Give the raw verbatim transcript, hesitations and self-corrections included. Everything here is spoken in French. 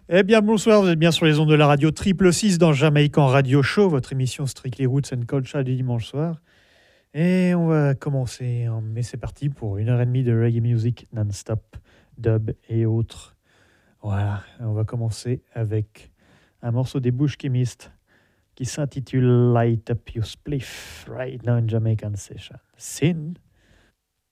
Eh bien, bonsoir, vous êtes bien sur les ondes de la radio Triple Six dans Jamaican Radio Show, votre émission Strictly Roots and Culture du dimanche soir. Et on va commencer, mais c'est parti pour une heure et demie de reggae music non-stop, dub et autres. Voilà, on va commencer avec un morceau des Bush Chemists qui s'intitule Light Up Your Spliff, Right Now in Jamaican Session. Sin.